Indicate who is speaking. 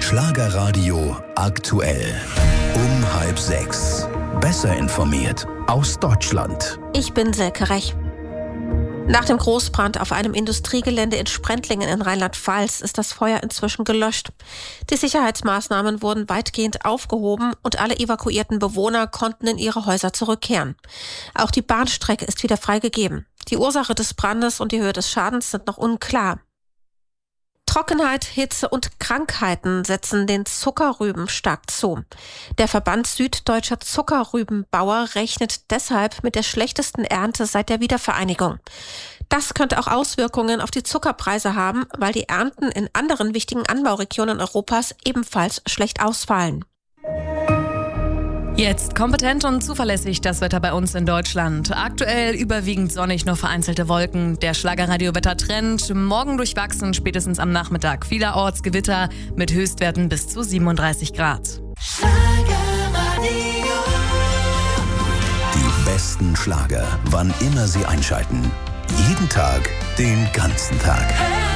Speaker 1: Schlagerradio aktuell. Um 5:30. Besser informiert aus Deutschland.
Speaker 2: Ich bin Silke Rech. Nach dem Großbrand auf einem Industriegelände in Sprendlingen in Rheinland-Pfalz ist das Feuer inzwischen gelöscht. Die Sicherheitsmaßnahmen wurden weitgehend aufgehoben und alle evakuierten Bewohner konnten in ihre Häuser zurückkehren. Auch die Bahnstrecke ist wieder freigegeben. Die Ursache des Brandes und die Höhe des Schadens sind noch unklar. Trockenheit, Hitze und Krankheiten setzen den Zuckerrüben stark zu. Der Verband Süddeutscher Zuckerrübenbauer rechnet deshalb mit der schlechtesten Ernte seit der Wiedervereinigung. Das könnte auch Auswirkungen auf die Zuckerpreise haben, weil die Ernten in anderen wichtigen Anbauregionen Europas ebenfalls schlecht ausfallen.
Speaker 3: Jetzt kompetent und zuverlässig das Wetter bei uns in Deutschland. Aktuell überwiegend sonnig, nur vereinzelte Wolken. Der Schlagerradio-Wettertrend. Morgen durchwachsen, spätestens am Nachmittag vielerorts Gewitter mit Höchstwerten bis zu 37 Grad.
Speaker 1: Die besten Schlager, wann immer Sie einschalten. Jeden Tag, den ganzen Tag.